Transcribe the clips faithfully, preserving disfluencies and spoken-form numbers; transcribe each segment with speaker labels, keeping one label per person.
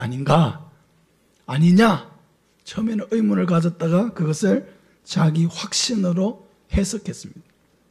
Speaker 1: 아닌가? 아니냐? 처음에는 의문을 가졌다가 그것을 자기 확신으로 해석했습니다.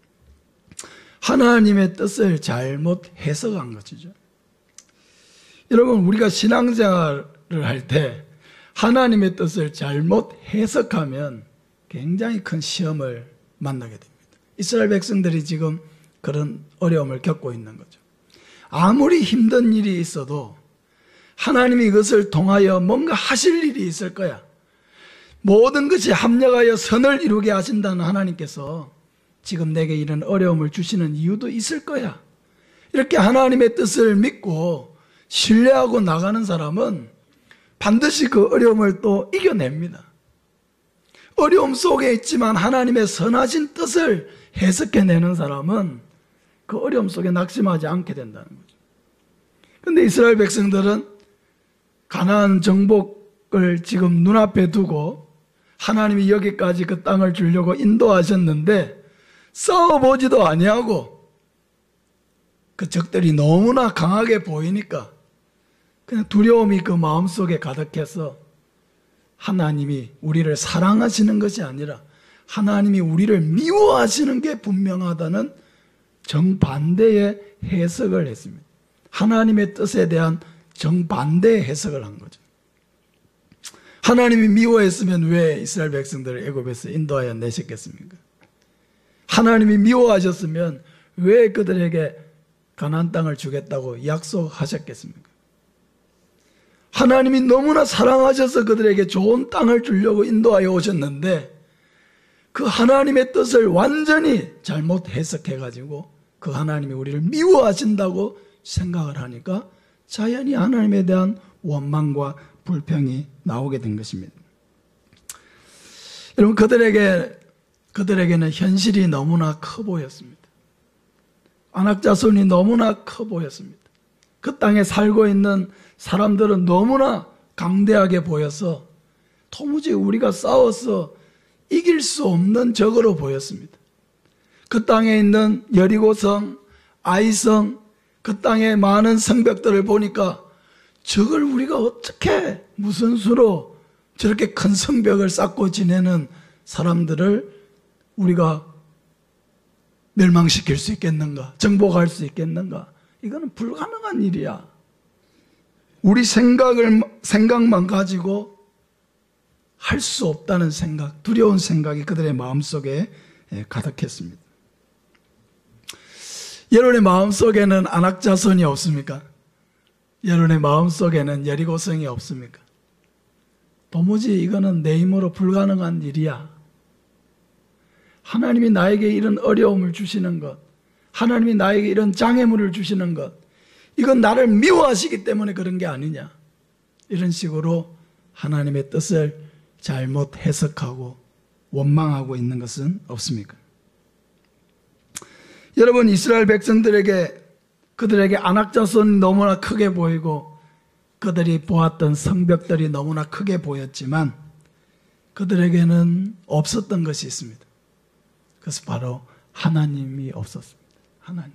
Speaker 1: 하나님의 뜻을 잘못 해석한 것이죠. 여러분, 우리가 신앙생활을 할 때 하나님의 뜻을 잘못 해석하면 굉장히 큰 시험을 만나게 됩니다. 이스라엘 백성들이 지금 그런 어려움을 겪고 있는 거죠. 아무리 힘든 일이 있어도 하나님이 이것을 통하여 뭔가 하실 일이 있을 거야. 모든 것이 합력하여 선을 이루게 하신다는 하나님께서 지금 내게 이런 어려움을 주시는 이유도 있을 거야. 이렇게 하나님의 뜻을 믿고 신뢰하고 나가는 사람은 반드시 그 어려움을 또 이겨냅니다. 어려움 속에 있지만 하나님의 선하신 뜻을 해석해내는 사람은 그 어려움 속에 낙심하지 않게 된다는 거죠. 그런데 이스라엘 백성들은 가나안 정복을 지금 눈앞에 두고 하나님이 여기까지 그 땅을 주려고 인도하셨는데 싸워보지도 아니하고 그 적들이 너무나 강하게 보이니까 그냥 두려움이 그 마음속에 가득해서 하나님이 우리를 사랑하시는 것이 아니라 하나님이 우리를 미워하시는 게 분명하다는 정반대의 해석을 했습니다. 하나님의 뜻에 대한 정반대의 해석을 한 거죠. 하나님이 미워했으면 왜 이스라엘 백성들을 애굽에서 인도하여 내셨겠습니까? 하나님이 미워하셨으면 왜 그들에게 가나안 땅을 주겠다고 약속하셨겠습니까? 하나님이 너무나 사랑하셔서 그들에게 좋은 땅을 주려고 인도하여 오셨는데 그 하나님의 뜻을 완전히 잘못 해석해가지고 그 하나님이 우리를 미워하신다고 생각을 하니까 자연히 하나님에 대한 원망과 불평이 나오게 된 것입니다. 여러분, 그들에게, 그들에게는 현실이 너무나 커 보였습니다. 안악자손이 너무나 커 보였습니다. 그 땅에 살고 있는 사람들은 너무나 강대하게 보여서 도무지 우리가 싸워서 이길 수 없는 적으로 보였습니다. 그 땅에 있는 여리고성, 아이성, 그 땅에 많은 성벽들을 보니까 적을 우리가 어떻게 무슨 수로 저렇게 큰 성벽을 쌓고 지내는 사람들을 우리가 멸망시킬 수 있겠는가? 정복할 수 있겠는가? 이거는 불가능한 일이야. 우리 생각을, 생각만 가지고 할 수 없다는 생각, 두려운 생각이 그들의 마음속에 가득했습니다. 여러분의 마음속에는 안악자손이 없습니까? 여러분의 마음속에는 여리고성이 없습니까? 도무지 이거는 내 힘으로 불가능한 일이야. 하나님이 나에게 이런 어려움을 주시는 것, 하나님이 나에게 이런 장애물을 주시는 것, 이건 나를 미워하시기 때문에 그런 게 아니냐. 이런 식으로 하나님의 뜻을 잘못 해석하고 원망하고 있는 것은 없습니까? 여러분, 이스라엘 백성들에게 그들에게 안악자손이 너무나 크게 보이고 그들이 보았던 성벽들이 너무나 크게 보였지만 그들에게는 없었던 것이 있습니다. 그것은 바로 하나님이 없었습니다. 하나님.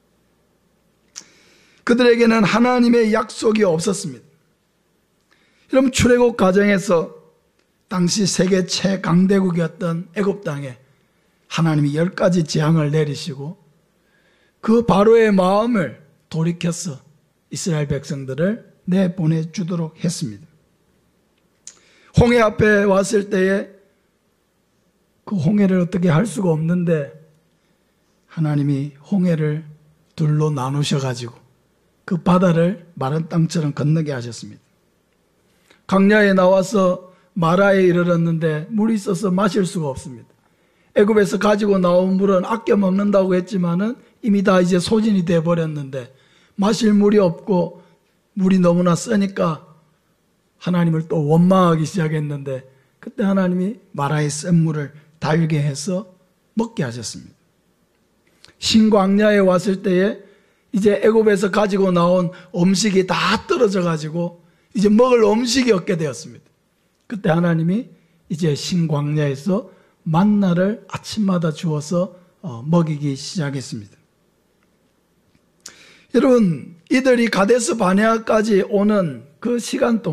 Speaker 1: 그들에게는 하나님의 약속이 없었습니다. 여러분, 출애굽 과정에서 당시 세계 최강대국이었던 애굽 땅에 하나님이 열 가지 재앙을 내리시고 그 바로의 마음을 돌이켜서 이스라엘 백성들을 내보내주도록 했습니다. 홍해 앞에 왔을 때에 그 홍해를 어떻게 할 수가 없는데 하나님이 홍해를 둘로 나누셔가지고 그 바다를 마른 땅처럼 건너게 하셨습니다. 강야에 나와서 마라에 이르렀는데 물이 있어서 마실 수가 없습니다. 애굽에서 가지고 나온 물은 아껴 먹는다고 했지만은 이미 다 이제 소진이 돼 버렸는데 마실 물이 없고 물이 너무나 쓰니까 하나님을 또 원망하기 시작했는데 그때 하나님이 마라의 쓴 물을 달게 해서 먹게 하셨습니다. 신광야에 왔을 때에 이제 애굽에서 가지고 나온 음식이 다 떨어져 가지고 이제 먹을 음식이 없게 되었습니다. 그때 하나님이 이제 신광야에서 만나를 아침마다 주어서 먹이기 시작했습니다. 여러분, 이들이 가데스 바네아까지 오는 그 시간 동안